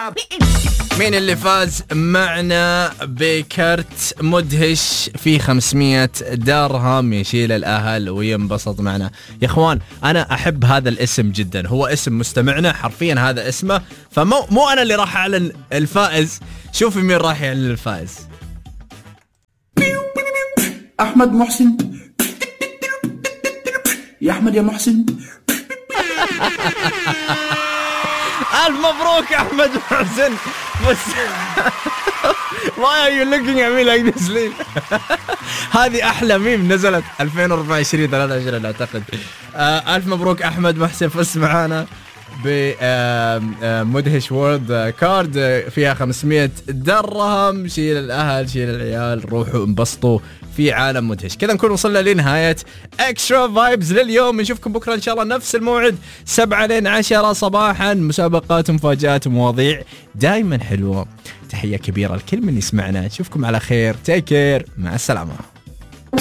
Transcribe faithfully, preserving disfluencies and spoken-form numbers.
مين اللي فاز معنا بكرت مدهش في خمسمية درهم يشيل الأهل وينبسط معنا؟ يا إخوان أنا أحب هذا الاسم جدا، هو اسم مستمعنا حرفيا هذا اسمه، فمو مو أنا اللي راح أعلن الفائز. شوفي مين راح يعلن الفائز. أحمد محسن. يا أحمد يا محسن. ألف مبروك أحمد محسن. بس why are you looking at me like this ليه؟ هذه أحلى ميم نزلت ألفين وأربعة وعشرين ثلاثة وعشرين أعتقد. آه ألف مبروك أحمد محسن، فزت معانا بمدهش وورد كارد فيها خمسمية درهم. شيل الأهل شيل العيال، روحوا انبسطوا في عالم مدهش. كذا نكون وصلنا لنهاية اكسترا فايبز لليوم. نشوفكم بكرة ان شاء الله نفس الموعد سبعة لين عشرة صباحا. مسابقات ومفاجآت ومواضيع دايما حلوة. تحية كبيرة لكل من يسمعنا، نشوفكم على خير. تيك كير، مع السلامة.